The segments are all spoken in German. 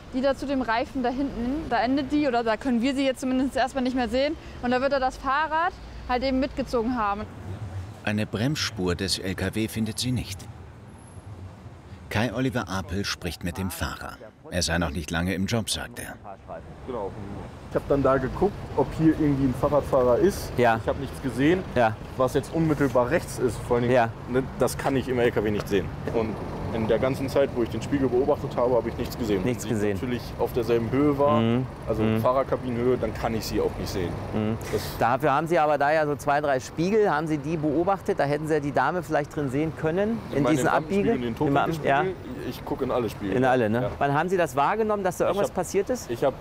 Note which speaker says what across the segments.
Speaker 1: die da zu dem Reifen da hinten, da endet die, oder da können wir sie jetzt zumindest erstmal nicht mehr sehen. Und da wird er das Fahrrad halt eben mitgezogen haben.
Speaker 2: Eine Bremsspur des LKW findet sie nicht. Kai-Oliver Apel spricht mit dem Fahrer. Er sei noch nicht lange im Job, sagt er.
Speaker 3: Genau. Ich habe dann da geguckt, ob hier irgendwie ein Fahrradfahrer ist.
Speaker 4: Ja.
Speaker 3: Ich habe nichts gesehen.
Speaker 4: Ja.
Speaker 3: Was jetzt unmittelbar rechts ist, vor allem,
Speaker 4: Ja.
Speaker 3: das kann ich im LKW nicht sehen. Und in der ganzen Zeit, wo ich den Spiegel beobachtet habe, habe ich nichts gesehen.
Speaker 4: Nichts
Speaker 3: Wenn sie
Speaker 4: gesehen.
Speaker 3: natürlich auf derselben Höhe war, also Fahrerkabinenhöhe, dann kann ich sie auch nicht sehen.
Speaker 4: Dafür haben Sie aber da ja so 2, 3 Spiegel. Haben Sie die beobachtet? Da hätten Sie ja die Dame vielleicht drin sehen können, in diesen Abbiegeln.
Speaker 3: Den Totwinkelspiegel, ich gucke in alle Spiegel.
Speaker 4: In alle, ne?
Speaker 3: Ja.
Speaker 4: Wann haben Sie das wahrgenommen, dass da irgendwas passiert ist?
Speaker 3: Ich habe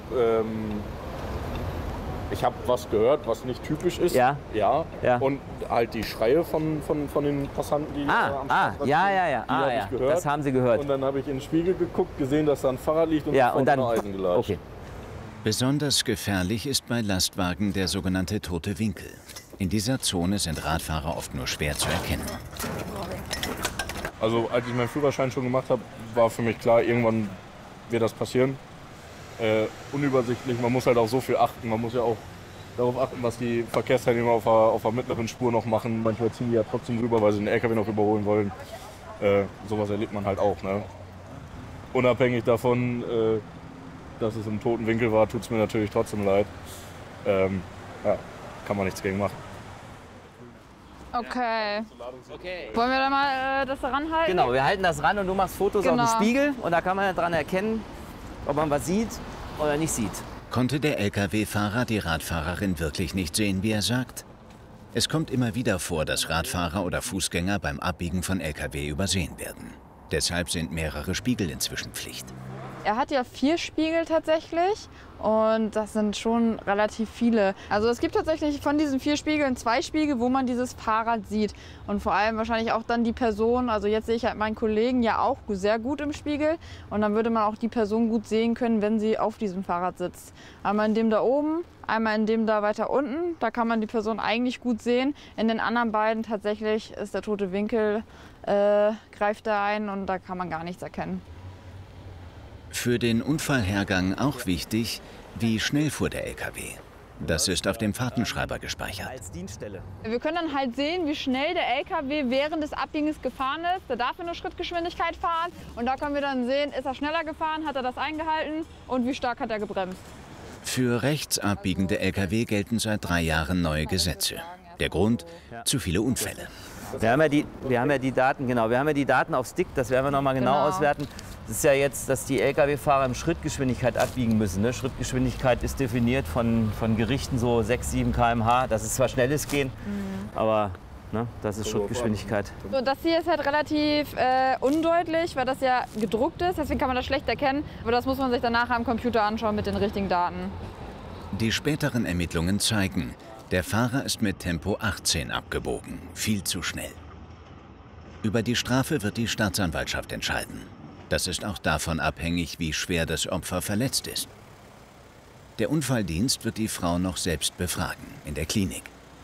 Speaker 3: was gehört, was nicht typisch ist.
Speaker 4: Ja.
Speaker 3: Ja.
Speaker 4: Ja.
Speaker 3: Und halt die Schreie von den Passanten, die am Straßenrand stehen, die habe ich gehört.
Speaker 4: Das haben Sie gehört.
Speaker 3: Und dann habe ich in den Spiegel geguckt, gesehen, dass da ein Fahrrad liegt und
Speaker 4: Ja,
Speaker 3: sofort
Speaker 4: und dann
Speaker 3: in Eisen gelatscht.
Speaker 4: Okay.
Speaker 2: Besonders gefährlich ist bei Lastwagen der sogenannte tote Winkel. In dieser Zone sind Radfahrer oft nur schwer zu erkennen.
Speaker 3: Also als ich meinen Führerschein schon gemacht habe, war für mich klar, irgendwann wird das passieren. Unübersichtlich, man muss halt auf so viel achten. Man muss ja auch darauf achten, was die Verkehrsteilnehmer auf der mittleren Spur noch machen. Manchmal ziehen die ja trotzdem rüber, weil sie den LKW noch überholen wollen. Sowas erlebt man halt auch. Ne? Unabhängig davon, dass es im toten Winkel war, tut es mir natürlich trotzdem leid. Ja, kann man nichts gegen machen.
Speaker 1: Okay. Wollen wir da mal das ranhalten?
Speaker 4: Genau, wir halten das ran und du machst Fotos auf
Speaker 1: Genau.
Speaker 4: dem Spiegel. Und da kann man ja dran erkennen, ob man was sieht oder nicht sieht.
Speaker 2: Konnte der Lkw-Fahrer die Radfahrerin wirklich nicht sehen, wie er sagt? Es kommt immer wieder vor, dass Radfahrer oder Fußgänger beim Abbiegen von Lkw übersehen werden. Deshalb sind mehrere Spiegel inzwischen Pflicht.
Speaker 1: Er hat ja 4 Spiegel tatsächlich und das sind schon relativ viele. Also es gibt tatsächlich von diesen 4 Spiegeln 2 Spiegel, wo man dieses Fahrrad sieht. Und vor allem wahrscheinlich auch dann die Person, also jetzt sehe ich halt meinen Kollegen ja auch sehr gut im Spiegel. Und dann würde man auch die Person gut sehen können, wenn sie auf diesem Fahrrad sitzt. Einmal in dem da oben, einmal in dem da weiter unten. Da kann man die Person eigentlich gut sehen. In den anderen beiden tatsächlich ist der tote Winkel, greift da ein und da kann man gar nichts erkennen.
Speaker 2: Für den Unfallhergang auch wichtig, wie schnell fuhr der LKW. Das ist auf dem Fahrtenschreiber gespeichert.
Speaker 4: Als Dienststelle.
Speaker 1: Wir können dann halt sehen, wie schnell der LKW während des Abbiegens gefahren ist. Der darf in eine Schrittgeschwindigkeit fahren. Und da können wir dann sehen, ist er schneller gefahren, hat er das eingehalten und wie stark hat er gebremst.
Speaker 2: Für rechts abbiegende Lkw gelten seit 3 Jahren neue Gesetze. Der Grund? Zu viele Unfälle.
Speaker 4: Wir haben ja die Daten, genau. Wir haben ja die Daten auf Stick, das werden wir noch mal genau auswerten. Das ist ja jetzt, dass die Lkw-Fahrer in Schrittgeschwindigkeit abbiegen müssen. Ne? Schrittgeschwindigkeit ist definiert von Gerichten so 6, 7 km/h. Das ist zwar schnelles Gehen, aber ne, das ist Schrittgeschwindigkeit.
Speaker 1: So, das hier ist halt relativ undeutlich, weil das ja gedruckt ist. Deswegen kann man das schlecht erkennen. Aber das muss man sich dann nachher am Computer anschauen mit den richtigen Daten.
Speaker 2: Die späteren Ermittlungen zeigen, der Fahrer ist mit Tempo 18 abgebogen. Viel zu schnell. Über die Strafe wird die Staatsanwaltschaft entscheiden. Das ist auch davon abhängig, wie schwer das Opfer verletzt ist. Der Unfalldienst wird die Frau noch selbst befragen, in der Klinik.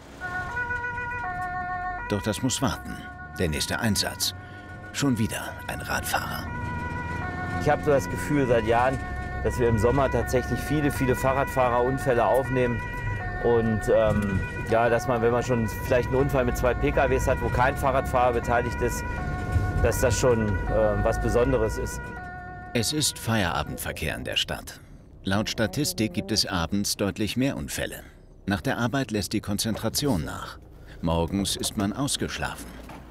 Speaker 2: Doch das muss warten. Der nächste Einsatz. Schon wieder ein Radfahrer.
Speaker 4: Ich habe so das Gefühl seit Jahren, dass wir im Sommer tatsächlich viele Fahrradfahrerunfälle aufnehmen. Und ja, dass man, wenn man schon vielleicht einen Unfall mit 2 PKWs hat, wo kein Fahrradfahrer beteiligt ist, dass das schon was Besonderes ist.
Speaker 2: Es ist Feierabendverkehr in der Stadt. Laut Statistik gibt es abends deutlich mehr Unfälle. Nach der Arbeit lässt die Konzentration nach. Morgens ist man ausgeschlafen.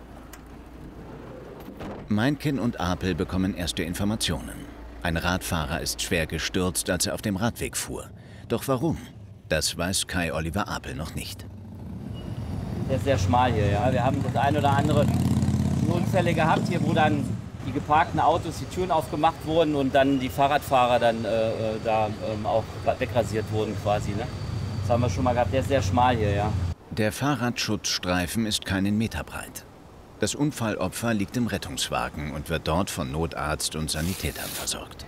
Speaker 2: Meinken und Apel bekommen erste Informationen. Ein Radfahrer ist schwer gestürzt, als er auf dem Radweg fuhr. Doch warum? Das weiß Kai-Oliver Apel noch nicht.
Speaker 4: Der ist sehr schmal hier, ja. Wir haben das ein oder andere Unfälle gehabt hier, wo dann die geparkten Autos, die Türen aufgemacht wurden und dann die Fahrradfahrer dann auch wegrasiert wurden quasi, ne? Das haben wir schon mal gehabt. Der ist sehr schmal hier, ja.
Speaker 2: Der Fahrradschutzstreifen ist keinen Meter breit. Das Unfallopfer liegt im Rettungswagen und wird dort von Notarzt und Sanitätern versorgt.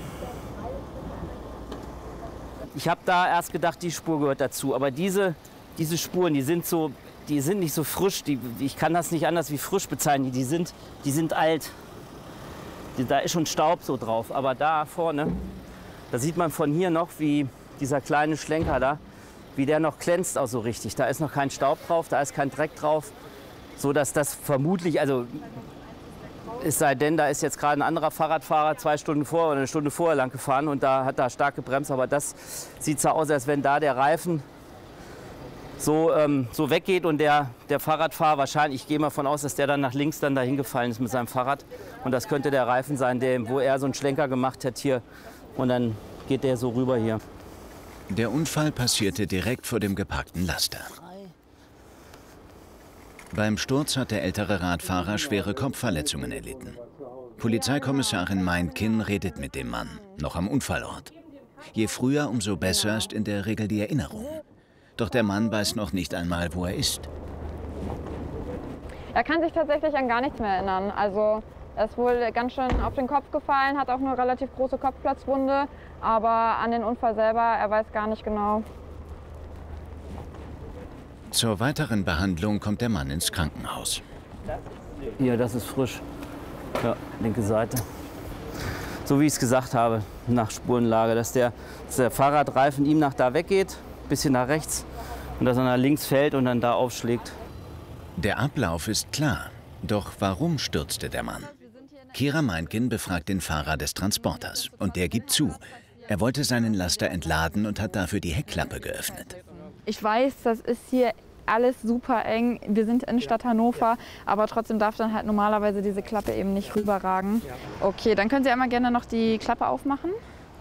Speaker 4: Ich habe da erst gedacht, die Spur gehört dazu, aber diese diese Spuren, die sind nicht so frisch. Ich kann das nicht anders wie frisch bezeichnen. Die sind alt. Da ist schon Staub so drauf. Aber da vorne, da sieht man von hier noch, wie dieser kleine Schlenker da, wie der noch glänzt auch so richtig. Da ist noch kein Staub drauf, da ist kein Dreck drauf. So dass das vermutlich, also es sei denn, da ist jetzt gerade ein anderer Fahrradfahrer 2 Stunden vor oder 1 Stunde vorher lang gefahren und da hat er stark gebremst. Aber das sieht so aus, als wenn da der Reifen so weggeht und der Fahrradfahrer wahrscheinlich, ich gehe mal von aus, dass der dann nach links dann dahin gefallen ist mit seinem Fahrrad. Und das könnte der Reifen sein, wo er so einen Schlenker gemacht hat hier. Und dann geht der so rüber hier.
Speaker 2: Der Unfall passierte direkt vor dem geparkten Laster. Beim Sturz hat der ältere Radfahrer schwere Kopfverletzungen erlitten. Polizeikommissarin Meinkin redet mit dem Mann, noch am Unfallort. Je früher, umso besser ist in der Regel die Erinnerung. Doch der Mann weiß noch nicht einmal, wo er ist.
Speaker 1: Er kann sich tatsächlich an gar nichts mehr erinnern. Also er ist wohl ganz schön auf den Kopf gefallen, hat auch eine relativ große Kopfplatzwunde. Aber an den Unfall selber, er weiß gar nicht genau.
Speaker 2: Zur weiteren Behandlung kommt der Mann ins Krankenhaus.
Speaker 4: Hier, das ist frisch. Ja, linke Seite. So wie ich es gesagt habe, nach Spurenlage, dass der Fahrradreifen ihm nach da weggeht, bisschen nach rechts und dass er nach links fällt und dann da aufschlägt.
Speaker 2: Der Ablauf ist klar. Doch warum stürzte der Mann? Kira Meinkin befragt den Fahrer des Transporters und der gibt zu. Er wollte seinen Laster entladen und hat dafür die Heckklappe geöffnet.
Speaker 1: Ich weiß, das ist hier alles super eng. Wir sind in Stadt Hannover, aber trotzdem darf dann halt normalerweise diese Klappe eben nicht rüberragen. Okay, dann können Sie einmal gerne noch die Klappe aufmachen.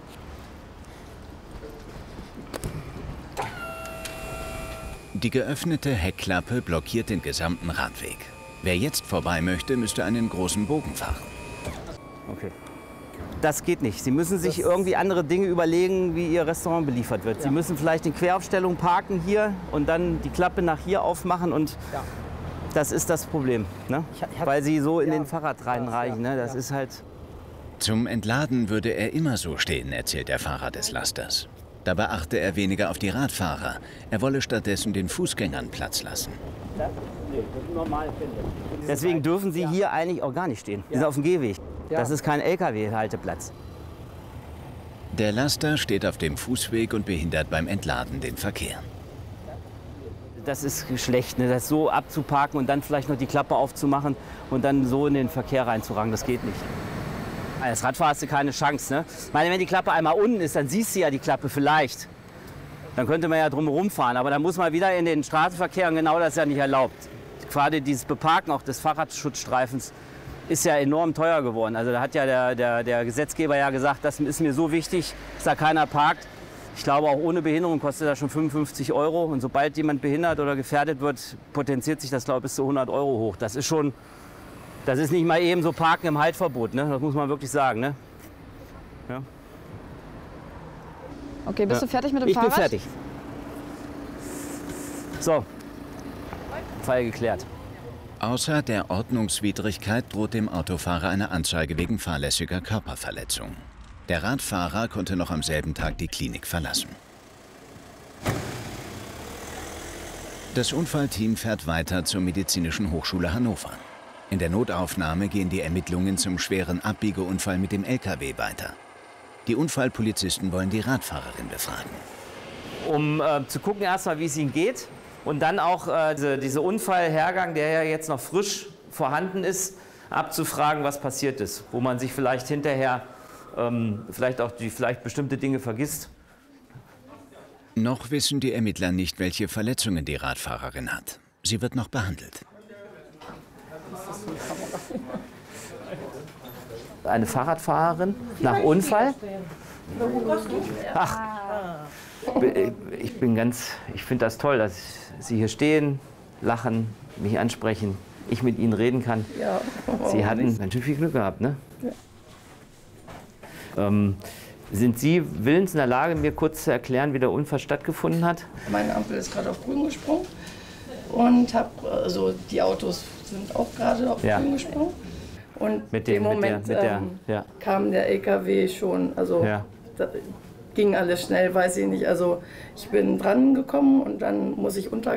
Speaker 2: Die geöffnete Heckklappe blockiert den gesamten Radweg. Wer jetzt vorbei möchte, müsste einen großen Bogen fahren.
Speaker 4: Okay. Das geht nicht. Sie müssen sich irgendwie andere Dinge überlegen, wie Ihr Restaurant beliefert wird. Sie müssen vielleicht in Queraufstellung parken hier und dann die Klappe nach hier aufmachen und das ist das Problem, ne? Weil Sie so in den Fahrrad reinreichen. Ne? Das ist halt.
Speaker 2: Zum Entladen würde er immer so stehen, erzählt der Fahrer des Lasters. Dabei achte er weniger auf die Radfahrer. Er wolle stattdessen den Fußgängern Platz lassen.
Speaker 4: Deswegen dürfen Sie hier eigentlich auch gar nicht stehen. Sie sind auf dem Gehweg. Das ist kein LKW-Halteplatz.
Speaker 2: Der Laster steht auf dem Fußweg und behindert beim Entladen den Verkehr.
Speaker 4: Das ist schlecht, ne? Das so abzuparken und dann vielleicht noch die Klappe aufzumachen und dann so in den Verkehr reinzuragen. Das geht nicht. Als Radfahrer hast du keine Chance. Ne? Ich meine, wenn die Klappe einmal unten ist, dann siehst du ja die Klappe vielleicht. Dann könnte man ja drumherum fahren. Aber dann muss man wieder in den Straßenverkehr und genau das ist ja nicht erlaubt. Gerade dieses Beparken auch des Fahrradschutzstreifens ist ja enorm teuer geworden. Also da hat ja der Gesetzgeber ja gesagt, das ist mir so wichtig, dass da keiner parkt. Ich glaube, auch ohne Behinderung kostet das schon 55 €. Und sobald jemand behindert oder gefährdet wird, potenziert sich das, glaube ich, bis zu 100 € hoch. Das ist schon, das ist nicht mal eben so Parken im Haltverbot. Ne? Das muss man wirklich sagen. Ne? Ja.
Speaker 1: Okay, bist du fertig mit dem Fahrrad?
Speaker 4: Ich bin fertig. So, Fall geklärt.
Speaker 2: Außer der Ordnungswidrigkeit droht dem Autofahrer eine Anzeige wegen fahrlässiger Körperverletzung. Der Radfahrer konnte noch am selben Tag die Klinik verlassen. Das Unfallteam fährt weiter zur Medizinischen Hochschule Hannover. In der Notaufnahme gehen die Ermittlungen zum schweren Abbiegeunfall mit dem LKW weiter. Die Unfallpolizisten wollen die Radfahrerin befragen.
Speaker 4: Um zu gucken erstmal, wie es ihnen geht. Und dann auch diese Unfallhergang, der ja jetzt noch frisch vorhanden ist, abzufragen, was passiert ist. Wo man sich vielleicht hinterher vielleicht bestimmte Dinge vergisst.
Speaker 2: Noch wissen die Ermittler nicht, welche Verletzungen die Radfahrerin hat. Sie wird noch behandelt.
Speaker 4: Eine Fahrradfahrerin nach Unfall? Ach, ich finde das toll, dass Sie hier stehen, lachen, mich ansprechen, ich mit Ihnen reden kann.
Speaker 5: Ja,
Speaker 4: Sie hatten ganz schön viel Glück gehabt, ne? Ja. Sind Sie willens in der Lage, mir kurz zu erklären, wie der Unfall stattgefunden hat?
Speaker 5: Meine Ampel ist gerade auf grün gesprungen und die Autos sind auch gerade auf grün gesprungen. Und in dem Moment kam der LKW schon, ging alles schnell, weiß ich nicht. Also ich bin dran gekommen und dann muss ich